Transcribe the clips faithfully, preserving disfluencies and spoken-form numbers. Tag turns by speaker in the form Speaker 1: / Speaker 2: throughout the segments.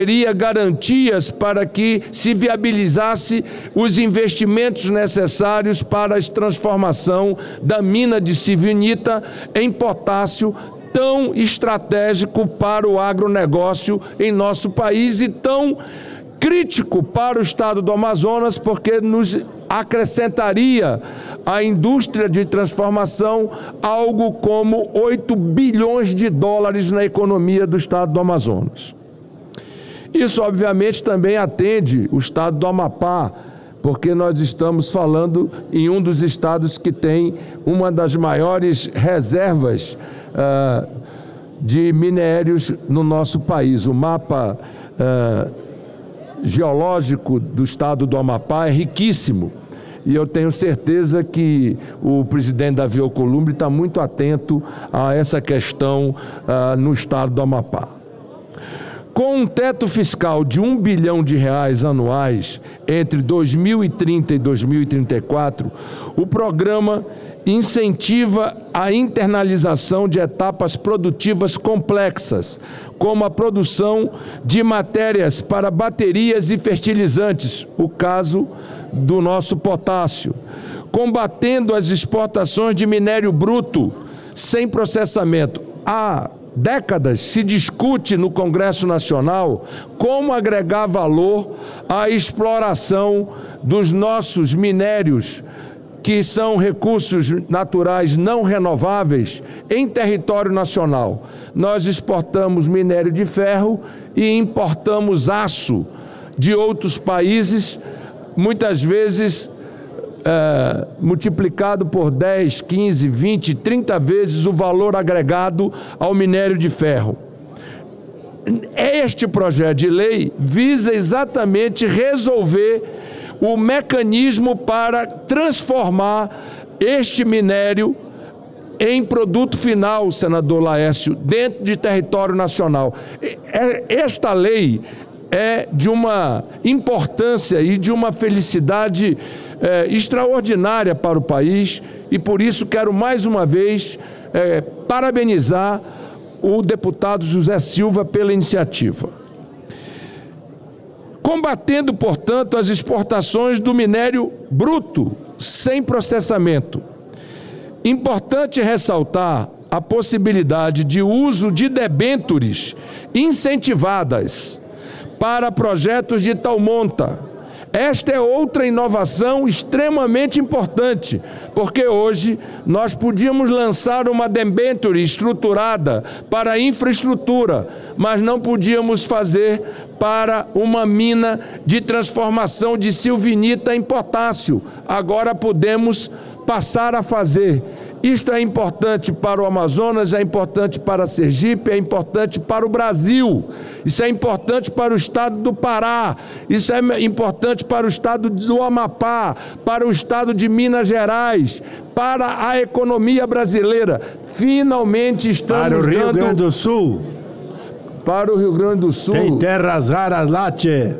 Speaker 1: teria garantias para que se viabilizasse os investimentos necessários para a transformação da mina de Silvinita em potássio, tão estratégico para o agronegócio em nosso país e tão crítico para o estado do Amazonas, porque nos acrescentaria à indústria de transformação algo como oito bilhões de dólares na economia do estado do Amazonas. Isso, obviamente, também atende o estado do Amapá, porque nós estamos falando em um dos estados que tem uma das maiores reservas uh, de minérios no nosso país. O mapa uh, geológico do estado do Amapá é riquíssimo e eu tenho certeza que o presidente Davi Alcolumbre está muito atento a essa questão uh, no estado do Amapá. Com um teto fiscal de um bilhão de reais anuais entre dois mil e trinta e dois mil e trinta e quatro, o programa incentiva a internalização de etapas produtivas complexas, como a produção de matérias para baterias e fertilizantes, o caso do nosso potássio, combatendo as exportações de minério bruto sem processamento. Há décadas se discute no Congresso Nacional como agregar valor à exploração dos nossos minérios, que são recursos naturais não renováveis, em território nacional. Nós exportamos minério de ferro e importamos aço de outros países, muitas vezes É, multiplicado por dez, quinze, vinte, trinta vezes o valor agregado ao minério de ferro. Este projeto de lei visa exatamente resolver o mecanismo para transformar este minério em produto final, senador Laércio, dentro de território nacional. Esta lei é de uma importância e de uma felicidade É, extraordinária para o país e por isso quero mais uma vez é, parabenizar o deputado José Silva pela iniciativa. Combatendo, portanto, as exportações do minério bruto sem processamento. Importante ressaltar a possibilidade de uso de debêntures incentivadas para projetos de tal monta. Esta é outra inovação extremamente importante, porque hoje nós podíamos lançar uma debênture estruturada para a infraestrutura, mas não podíamos fazer para uma mina de transformação de silvinita em potássio. Agora podemos passar a fazer. Isto é importante para o Amazonas, é importante para Sergipe, é importante para o Brasil, isso é importante para o estado do Pará, isso é importante para o estado do Amapá, para o estado de Minas Gerais, para a economia brasileira. Finalmente estamos
Speaker 2: para o Rio
Speaker 1: dando...
Speaker 2: Grande do Sul.
Speaker 1: Para o Rio Grande do Sul.
Speaker 2: Tem terras raras lá, tchê.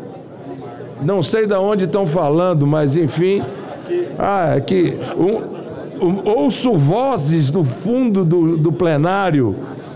Speaker 1: Não sei de onde estão falando, mas enfim... Ah, é que... Um... Ouço vozes do fundo do, do plenário,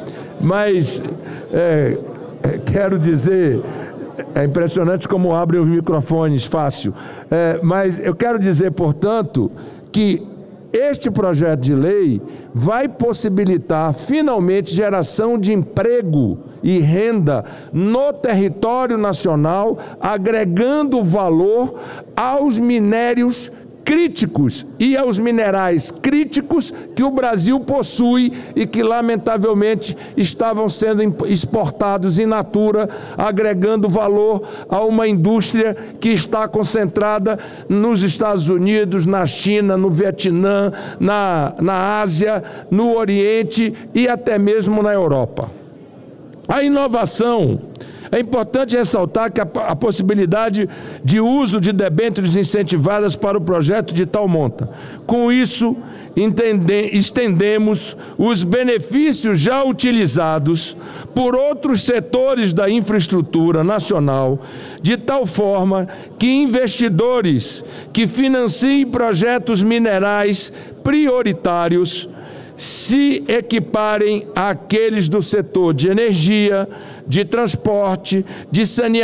Speaker 1: mas é, é, quero dizer, é impressionante como abrem os microfones fácil, é, mas eu quero dizer, portanto, que este projeto de lei vai possibilitar finalmente geração de emprego e renda no território nacional, agregando valor aos minérios críticos e aos minerais críticos que o Brasil possui e que, lamentavelmente, estavam sendo exportados in natura, agregando valor a uma indústria que está concentrada nos Estados Unidos, na China, no Vietnã, na, na Ásia, no Oriente e até mesmo na Europa. A inovação... É importante ressaltar que a, a possibilidade de uso de debêntures incentivadas para o projeto de tal monta. Com isso, entende, estendemos os benefícios já utilizados por outros setores da infraestrutura nacional, de tal forma que investidores que financiem projetos minerais prioritários se equiparem àqueles do setor de energia, de transporte, de saneamento,